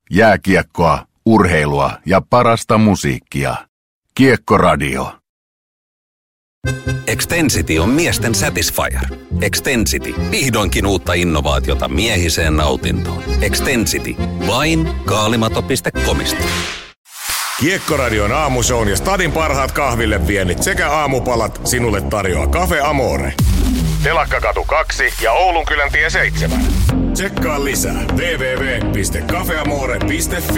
jääkiekkoa, urheilua ja parasta musiikkia. Kiekkoradio. Extensity on miesten Satisfyer. Extensity. Vihdoinkin uutta innovaatiota miehiseen nautintoon. Extensity. Vain kaalimato.comista. Kiekkoradion aamushown ja stadin parhaat kahville viennit sekä aamupalat sinulle tarjoaa Cafe Amore. Telakkakatu 2 ja Oulunkyläntie 7. Tsekkaa lisää www.cafeamore.fi.